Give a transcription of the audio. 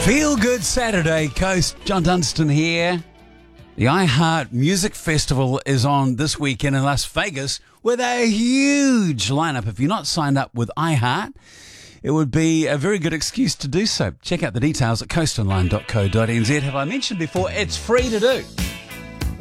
Feel Good Saturday, Coast. John Dunstan here. The iHeart Music Festival is on this weekend in Las Vegas with a huge lineup. If you're not signed up with iHeart, it would be a very good excuse to do so. Check out the details at coastonline.co.nz. Have I mentioned before, it's free to do.